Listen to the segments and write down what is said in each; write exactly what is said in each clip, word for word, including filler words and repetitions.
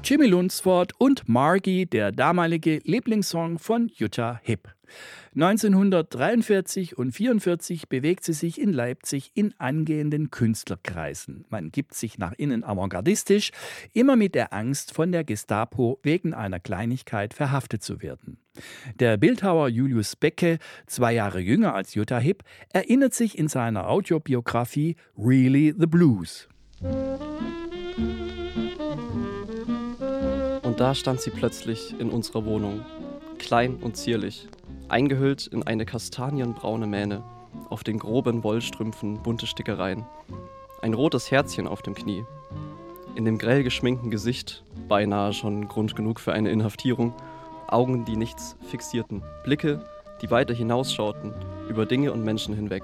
Jimmy Lunceford und Margie, der damalige Lieblingssong von Jutta Hipp. neunzehnhundertdreiundvierzig und vierundvierzig bewegt sie sich in Leipzig in angehenden Künstlerkreisen. Man gibt sich nach innen avantgardistisch, immer mit der Angst, von der Gestapo wegen einer Kleinigkeit verhaftet zu werden. Der Bildhauer Julius Becke, zwei Jahre jünger als Jutta Hipp, erinnert sich in seiner Autobiografie Really the Blues. Und da stand sie plötzlich in unserer Wohnung, klein und zierlich, eingehüllt in eine kastanienbraune Mähne, auf den groben Wollstrümpfen bunte Stickereien, ein rotes Herzchen auf dem Knie. In dem grell geschminkten Gesicht, beinahe schon Grund genug für eine Inhaftierung, Augen, die nichts fixierten, Blicke, die weiter hinausschauten, über Dinge und Menschen hinweg.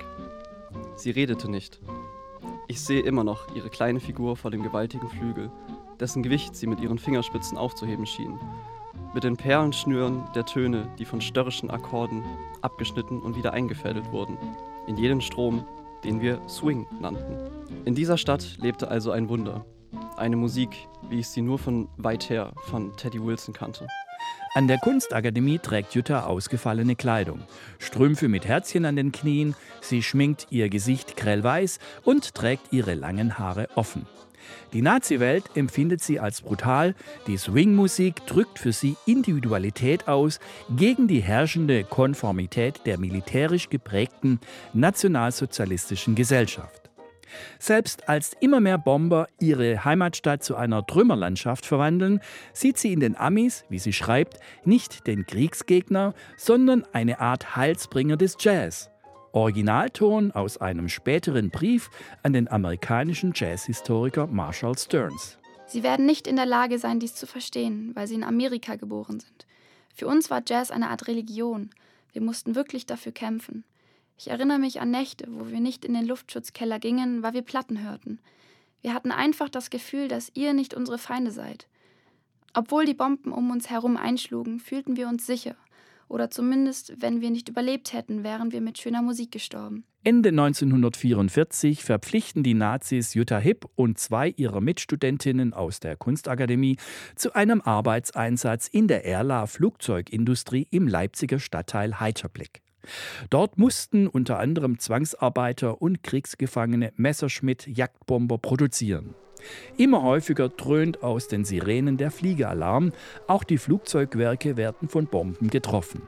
Sie redete nicht. Ich sehe immer noch ihre kleine Figur vor dem gewaltigen Flügel, dessen Gewicht sie mit ihren Fingerspitzen aufzuheben schien. Mit den Perlenschnüren der Töne, die von störrischen Akkorden abgeschnitten und wieder eingefädelt wurden, in jeden Strom, den wir Swing nannten. In dieser Stadt lebte also ein Wunder. Eine Musik, wie ich sie nur von weit her von Teddy Wilson kannte. An der Kunstakademie trägt Jutta ausgefallene Kleidung. Strümpfe mit Herzchen an den Knien, sie schminkt ihr Gesicht grellweiß und trägt ihre langen Haare offen. Die Nazi-Welt empfindet sie als brutal, die Swing-Musik drückt für sie Individualität aus gegen die herrschende Konformität der militärisch geprägten nationalsozialistischen Gesellschaft. Selbst als immer mehr Bomber ihre Heimatstadt zu einer Trümmerlandschaft verwandeln, sieht sie in den Amis, wie sie schreibt, nicht den Kriegsgegner, sondern eine Art Heilsbringer des Jazz. Originalton aus einem späteren Brief an den amerikanischen Jazzhistoriker Marshall Stearns. Sie werden nicht in der Lage sein, dies zu verstehen, weil sie in Amerika geboren sind. Für uns war Jazz eine Art Religion. Wir mussten wirklich dafür kämpfen. Ich erinnere mich an Nächte, wo wir nicht in den Luftschutzkeller gingen, weil wir Platten hörten. Wir hatten einfach das Gefühl, dass ihr nicht unsere Feinde seid. Obwohl die Bomben um uns herum einschlugen, fühlten wir uns sicher. Oder zumindest, wenn wir nicht überlebt hätten, wären wir mit schöner Musik gestorben. Ende neunzehnhundertvierundvierzig verpflichten die Nazis Jutta Hipp und zwei ihrer Mitstudentinnen aus der Kunstakademie zu einem Arbeitseinsatz in der Erla-Flugzeugindustrie im Leipziger Stadtteil Heiterblick. Dort mussten unter anderem Zwangsarbeiter und Kriegsgefangene Messerschmitt-Jagdbomber produzieren. Immer häufiger dröhnt aus den Sirenen der Fliegeralarm, auch die Flugzeugwerke werden von Bomben getroffen.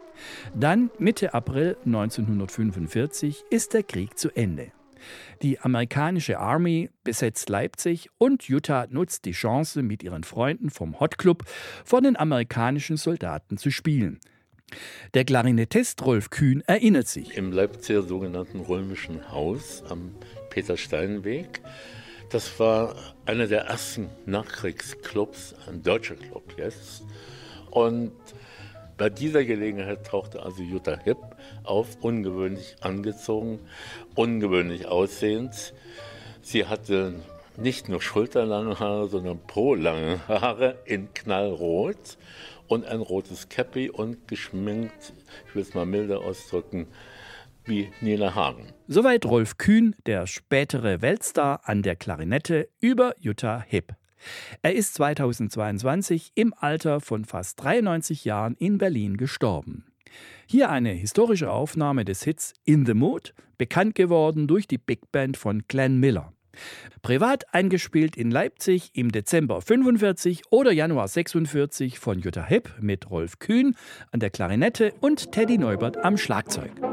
Dann, Mitte April neunzehnhundertfünfundvierzig, ist der Krieg zu Ende. Die amerikanische Army besetzt Leipzig und Jutta nutzt die Chance, mit ihren Freunden vom Hot Club vor den amerikanischen Soldaten zu spielen. Der Klarinettist Rolf Kühn erinnert sich. Im Leipziger sogenannten Römischen Haus am Peter-Stein-Weg. Das war einer der ersten Nachkriegsclubs, ein deutscher Club jetzt. Und bei dieser Gelegenheit tauchte also Jutta Hipp auf, ungewöhnlich angezogen, ungewöhnlich aussehend. Sie hatte nicht nur schulterlange Haare, sondern pro-lange Haare in knallrot und ein rotes Käppi und geschminkt, ich will es mal milder ausdrücken, wie Nina Hagen. Soweit Rolf Kühn, der spätere Weltstar an der Klarinette, über Jutta Hipp. Er ist zweitausendzweiundzwanzig im Alter von fast dreiundneunzig Jahren in Berlin gestorben. Hier eine historische Aufnahme des Hits In the Mood, bekannt geworden durch die Big Band von Glenn Miller. Privat eingespielt in Leipzig im Dezember fünfundvierzig oder Januar sechsundvierzig von Jutta Hipp mit Rolf Kühn an der Klarinette und Teddy Neubert am Schlagzeug.